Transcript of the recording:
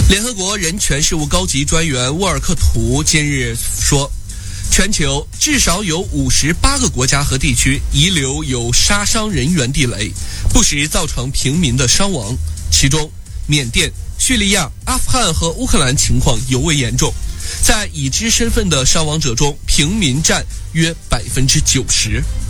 联合国人权事务高级专员沃尔克图今日说，全球至少有58个国家和地区遗留有杀伤人员地雷，不时造成平民的伤亡，其中缅甸、叙利亚、阿富汗和乌克兰情况尤为严重。在已知身份的伤亡者中，平民占约90%。